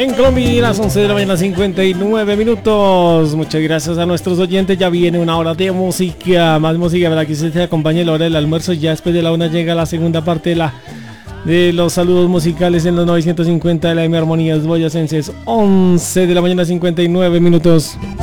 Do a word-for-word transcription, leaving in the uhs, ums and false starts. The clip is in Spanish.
En Colombia, las once de la mañana, cincuenta y nueve minutos. Muchas gracias a nuestros oyentes. Ya viene una hora de música, más música para que usted se acompañe a la hora del almuerzo. Ya después de la una llega la segunda parte de la de los saludos musicales en los novecientos cincuenta de la M Armonías Boyacenses. once de la mañana, cincuenta y nueve minutos.